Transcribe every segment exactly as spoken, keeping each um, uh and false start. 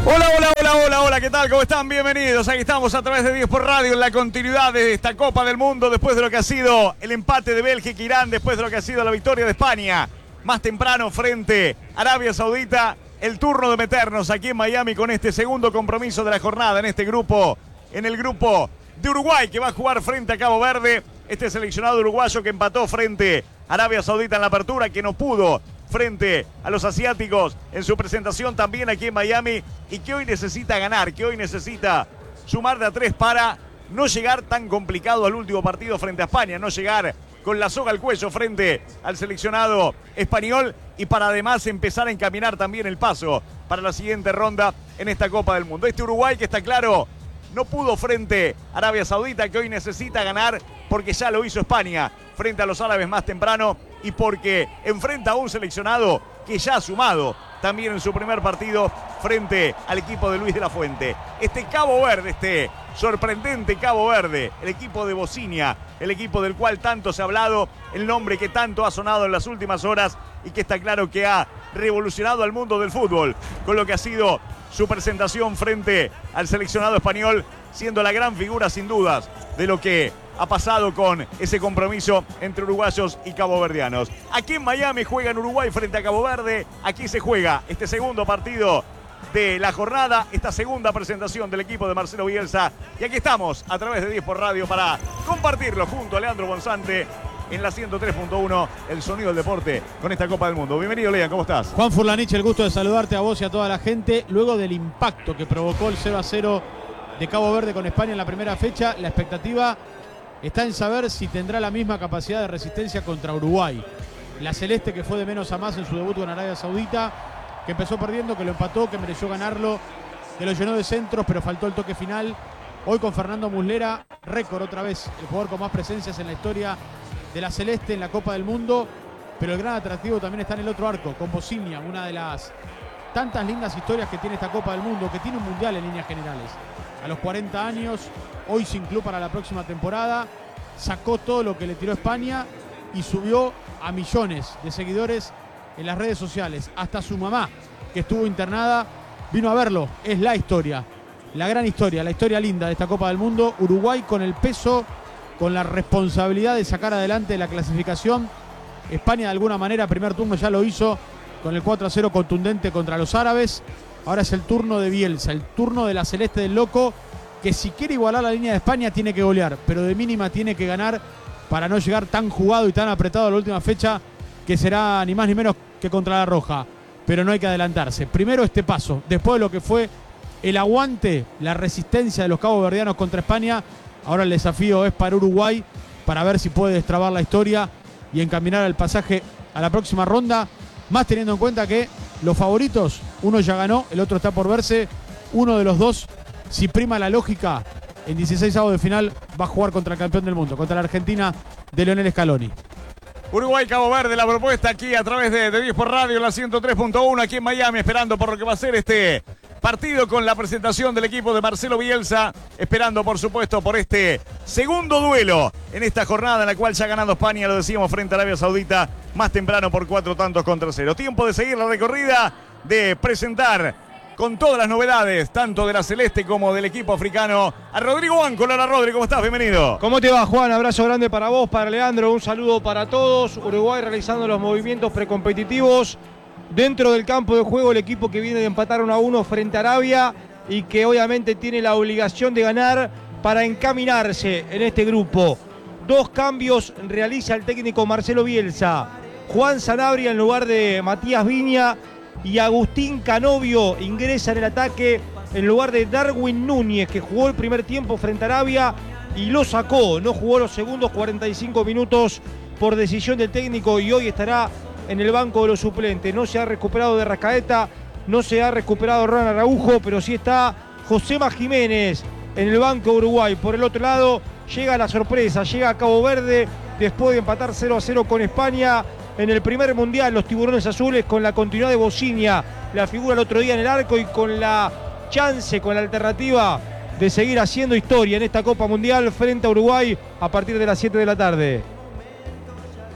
Hola, hola, hola, hola, hola, ¿qué tal? ¿Cómo están? Bienvenidos. Aquí estamos a través de diez por Radio en la continuidad de esta Copa del Mundo después de lo que ha sido el empate de Bélgica e Irán, después de lo que ha sido la victoria de España. Más temprano frente a Arabia Saudita, el turno de meternos aquí en Miami con este segundo compromiso de la jornada en este grupo, en el grupo de Uruguay que va a jugar frente a Cabo Verde. Este seleccionado uruguayo que empató frente a Arabia Saudita en la apertura, que no pudo frente a los asiáticos en su presentación también aquí en Miami y que hoy necesita ganar, que hoy necesita sumar de a tres para no llegar tan complicado al último partido frente a España, no llegar con la soga al cuello frente al seleccionado español y para además empezar a encaminar también el paso para la siguiente ronda en esta Copa del Mundo. Este Uruguay que está claro no pudo frente a Arabia Saudita, que hoy necesita ganar porque ya lo hizo España frente a los árabes más temprano y porque enfrenta a un seleccionado que ya ha sumado también en su primer partido frente al equipo de Luis de la Fuente. Este Cabo Verde, este sorprendente Cabo Verde, el equipo de Bocinia, el equipo del cual tanto se ha hablado, el nombre que tanto ha sonado en las últimas horas y que está claro que ha revolucionado al mundo del fútbol con lo que ha sido su presentación frente al seleccionado español, siendo la gran figura sin dudas de lo que ha pasado con ese compromiso entre uruguayos y caboverdianos. Aquí en Miami juega en Uruguay frente a Cabo Verde. Aquí se juega este segundo partido de la jornada, esta segunda presentación del equipo de Marcelo Bielsa. Y aquí estamos a través de diez por Radio para compartirlo junto a Leandro Bonzante en la ciento tres punto uno, el sonido del deporte con esta Copa del Mundo. Bienvenido, Lean, ¿cómo estás? Juan Furlanich, el gusto de saludarte a vos y a toda la gente. Luego del impacto que provocó el cero a cero de Cabo Verde con España en la primera fecha, la expectativa está en saber si tendrá la misma capacidad de resistencia contra Uruguay. La celeste, que fue de menos a más en su debut con Arabia Saudita, que empezó perdiendo, que lo empató, que mereció ganarlo, que lo llenó de centros, pero faltó el toque final. Hoy con Fernando Muslera, récord otra vez, el jugador con más presencias en la historia de la celeste en la Copa del Mundo, pero el gran atractivo también está en el otro arco, con Bocinia, una de las tantas lindas historias que tiene esta Copa del Mundo, que tiene un mundial en líneas generales. A los cuarenta años, hoy sin club para la próxima temporada, sacó todo lo que le tiró España y subió a millones de seguidores en las redes sociales. Hasta su mamá, que estuvo internada, vino a verlo. Es la historia, la gran historia, la historia linda de esta Copa del Mundo. Uruguay con el peso, con la responsabilidad de sacar adelante la clasificación. España de alguna manera, primer turno ya lo hizo con el cuatro a cero contundente contra los árabes. Ahora es el turno de Bielsa, el turno de la celeste del loco, que si quiere igualar la línea de España tiene que golear, pero de mínima tiene que ganar para no llegar tan jugado y tan apretado a la última fecha, que será ni más ni menos que contra la Roja. Pero no hay que adelantarse. Primero este paso, después de lo que fue el aguante, la resistencia de los caboverdianos contra España. Ahora el desafío es para Uruguay, para ver si puede destrabar la historia y encaminar el pasaje a la próxima ronda, más teniendo en cuenta que los favoritos, uno ya ganó, el otro está por verse. Uno de los dos, si prima la lógica, en dieciseisavos de final va a jugar contra el campeón del mundo, contra la Argentina de Lionel Scaloni. Uruguay-Cabo Verde, la propuesta aquí a través de, de diez por Radio, en la ciento tres punto uno, aquí en Miami, esperando por lo que va a ser este partido con la presentación del equipo de Marcelo Bielsa, esperando por supuesto por este segundo duelo en esta jornada en la cual ya ha ganado España, lo decíamos, frente a Arabia Saudita, más temprano por cuatro tantos contra cero. Tiempo de seguir la recorrida, de presentar con todas las novedades, tanto de la celeste como del equipo africano, a Rodrigo Banco. Hola Rodri, ¿cómo estás? Bienvenido. ¿Cómo te va, Juan? Abrazo grande para vos, para Leandro, un saludo para todos. Uruguay realizando los movimientos precompetitivos. Dentro del campo de juego, el equipo que viene de empatar uno a uno frente a Arabia y que obviamente tiene la obligación de ganar para encaminarse en este grupo. Dos cambios realiza el técnico Marcelo Bielsa. Juan Sanabria en lugar de Matías Viña y Agustín Canovio ingresa en el ataque en lugar de Darwin Núñez, que jugó el primer tiempo frente a Arabia y lo sacó. No jugó los segundos cuarenta y cinco minutos por decisión del técnico y hoy estará en el banco de los suplentes. No se ha recuperado de Rascaeta, no se ha recuperado Ronald Araujo, pero sí está Josema Jiménez en el banco de Uruguay. Por el otro lado, llega la sorpresa, llega a Cabo Verde después de empatar cero a cero con España en el primer mundial. Los tiburones azules con la continuidad de Bocinia, la figura el otro día en el arco y con la chance, con la alternativa de seguir haciendo historia en esta Copa Mundial frente a Uruguay a partir de las siete de la tarde.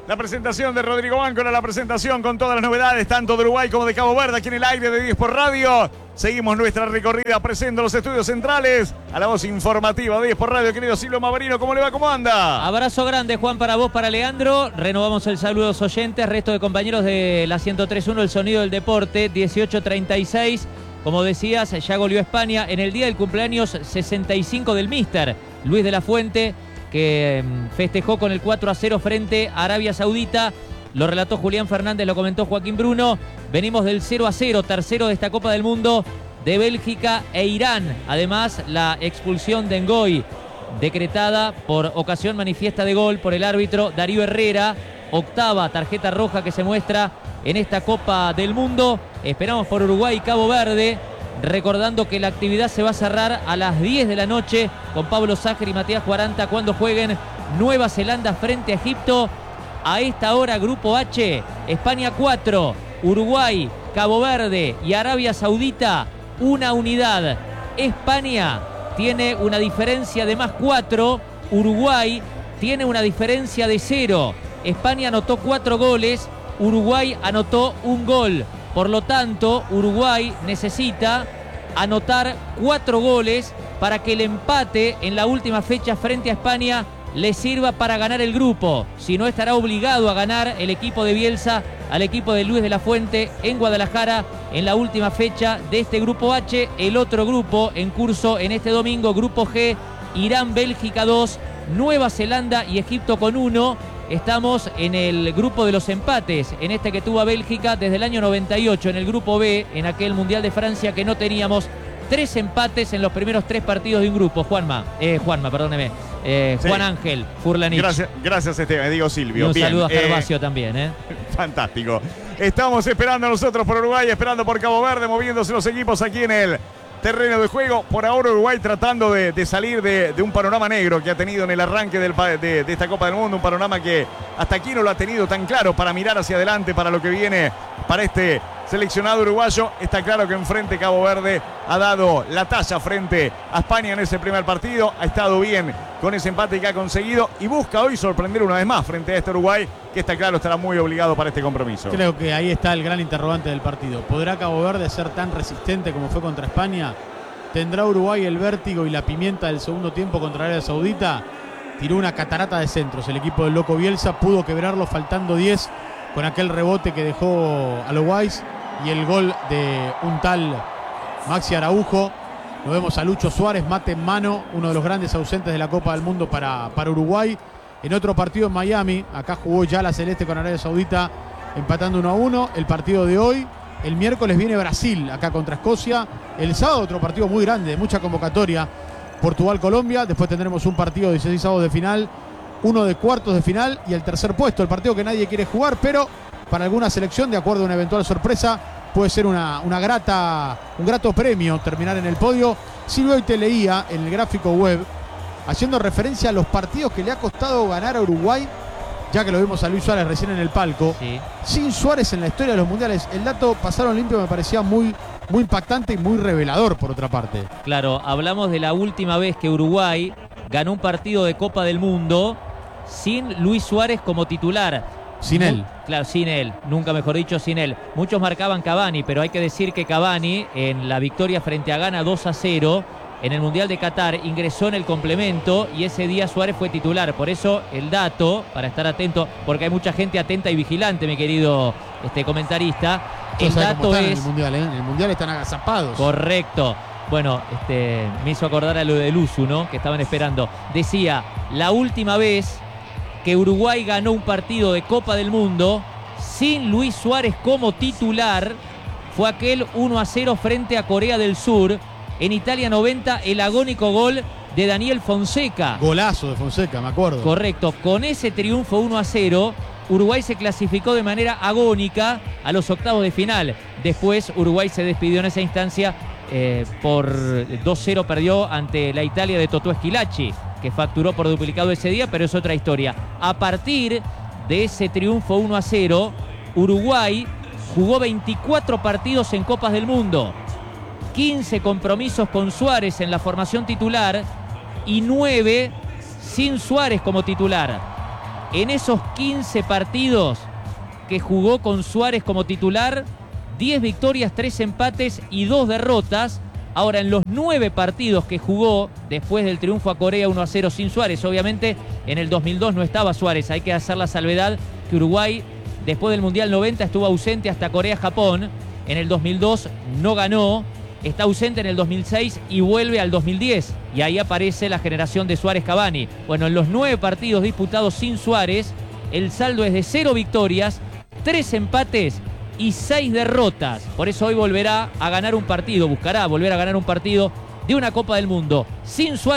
La presentación de Rodrigo Báncora, la presentación con todas las novedades, tanto de Uruguay como de Cabo Verde, aquí en el aire de diez por Radio. Seguimos nuestra recorrida presente en los estudios centrales. A la voz informativa de diez por Radio, querido Silvio Maverino, ¿cómo le va? ¿Cómo anda? Abrazo grande, Juan, para vos, para Leandro. Renovamos el saludo a los oyentes, resto de compañeros de la ciento tres punto uno, el sonido del deporte, dieciocho treinta y seis. Como decías, ya goleó España en el día del cumpleaños sesenta y cinco del míster Luis de la Fuente, que festejó con el cuatro a cero frente a Arabia Saudita. Lo relató Julián Fernández, lo comentó Joaquín Bruno. Venimos del cero a cero, tercero de esta Copa del Mundo, de Bélgica e Irán. Además, la expulsión de Ngoy, decretada por ocasión manifiesta de gol por el árbitro Darío Herrera. Octava tarjeta roja que se muestra en esta Copa del Mundo. Esperamos por Uruguay y Cabo Verde. Recordando que la actividad se va a cerrar a las diez de la noche con Pablo Sájer y Matías Cuaranta cuando jueguen Nueva Zelanda frente a Egipto. A esta hora, Grupo H, España cuatro, Uruguay, Cabo Verde y Arabia Saudita una unidad. España tiene una diferencia de más cuatro, Uruguay tiene una diferencia de cero. España anotó cuatro goles, Uruguay anotó un gol. Por lo tanto, Uruguay necesita anotar cuatro goles para que el empate en la última fecha frente a España le sirva para ganar el grupo. Si no, estará obligado a ganar el equipo de Bielsa al equipo de Luis de la Fuente en Guadalajara en la última fecha de este Grupo H. El otro grupo en curso en este domingo, Grupo G, Irán, Bélgica dos, Nueva Zelanda y Egipto con uno. Estamos en el grupo de los empates, en este que tuvo a Bélgica desde el año noventa y ocho, en el grupo B, en aquel Mundial de Francia que no teníamos tres empates en los primeros tres partidos de un grupo. Juanma, eh, Juanma, perdóneme, eh, Juan sí. Ángel Furlanich. Gracias, gracias Esteban, digo Silvio. Y un Bien, saludo a Gervasio eh, también. Eh. Fantástico. Estamos esperando nosotros por Uruguay, esperando por Cabo Verde, moviéndose los equipos aquí en el terreno de juego. Por ahora Uruguay tratando de, de salir de, de un panorama negro que ha tenido en el arranque del, de, de esta Copa del Mundo, un panorama que hasta aquí no lo ha tenido tan claro para mirar hacia adelante, para lo que viene para este seleccionado uruguayo. Está claro que enfrente Cabo Verde ha dado la talla frente a España en ese primer partido, ha estado bien con ese empate que ha conseguido y busca hoy sorprender una vez más frente a este Uruguay, que está claro estará muy obligado para este compromiso. Creo que ahí está el gran interrogante del partido. ¿Podrá Cabo Verde ser tan resistente como fue contra España? ¿Tendrá Uruguay el vértigo y la pimienta del segundo tiempo contra Arabia Saudita? Tiró una catarata de centros el equipo del Loco Bielsa, pudo quebrarlo faltando diez con aquel rebote que dejó a Loguais y el gol de un tal Maxi Araujo. Lo vemos a Lucho Suárez, mate en mano, uno de los grandes ausentes de la Copa del Mundo para, para Uruguay. En otro partido en Miami, acá jugó ya la Celeste con Arabia Saudita, empatando uno a uno. El partido de hoy, el miércoles viene Brasil, acá contra Escocia. El sábado otro partido muy grande, mucha convocatoria, Portugal-Colombia. Después tendremos un partido de dieciséis avos de final, uno de cuartos de final y el tercer puesto, el partido que nadie quiere jugar, pero para alguna selección, de acuerdo a una eventual sorpresa, puede ser una, una grata, un grato premio terminar en el podio. Silvio, hoy te leía en el gráfico web, haciendo referencia a los partidos que le ha costado ganar a Uruguay, ya que lo vimos a Luis Suárez recién en el palco. Sí. Sin Suárez en la historia de los mundiales, el dato pasaron limpio me parecía muy, muy impactante y muy revelador, por otra parte. Claro, hablamos de la última vez que Uruguay ganó un partido de Copa del Mundo sin Luis Suárez como titular. Sin él. Claro, sin él, nunca mejor dicho, sin él. Muchos marcaban Cavani, pero hay que decir que Cavani en la victoria frente a Ghana dos a cero en el Mundial de Qatar ingresó en el complemento y ese día Suárez fue titular. Por eso el dato, para estar atento, porque hay mucha gente atenta y vigilante, mi querido este, comentarista. El dato es... En el Mundial, ¿eh? En el Mundial están agazapados. Correcto. Bueno, este, me hizo acordar a lo de Luzu, ¿no? Que estaban esperando. Decía, la última vez que Uruguay ganó un partido de Copa del Mundo sin Luis Suárez como titular fue aquel uno a cero frente a Corea del Sur. En Italia noventa, el agónico gol de Daniel Fonseca. Golazo de Fonseca, me acuerdo. Correcto. Con ese triunfo uno a cero, Uruguay se clasificó de manera agónica a los octavos de final. Después Uruguay se despidió en esa instancia eh, por dos cero, perdió ante la Italia de Totò Schillaci, que facturó por duplicado ese día, pero es otra historia. A partir de ese triunfo uno a cero, Uruguay jugó veinticuatro partidos en Copas del Mundo, quince compromisos con Suárez en la formación titular y nueve sin Suárez como titular. En esos quince partidos que jugó con Suárez como titular, diez victorias, tres empates y dos derrotas. Ahora, en los nueve partidos que jugó después del triunfo a Corea uno a cero sin Suárez, obviamente en el dos mil dos no estaba Suárez, hay que hacer la salvedad que Uruguay después del Mundial noventa estuvo ausente hasta Corea-Japón, en el dos mil dos no ganó, está ausente en el dos mil seis y vuelve al dos mil diez, y ahí aparece la generación de Suárez-Cavani. Bueno, en los nueve partidos disputados sin Suárez, el saldo es de cero victorias, tres empates y seis derrotas. Por eso hoy volverá a ganar un partido, buscará volver a ganar un partido de una Copa del Mundo sin Suárez.